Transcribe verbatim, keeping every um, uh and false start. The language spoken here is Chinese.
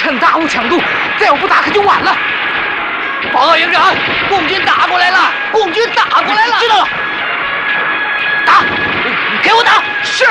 趁大雾抢渡，再我不打可就晚了。报告营长，共军打过来了！共军打过来了！知道了，打，给我打！是。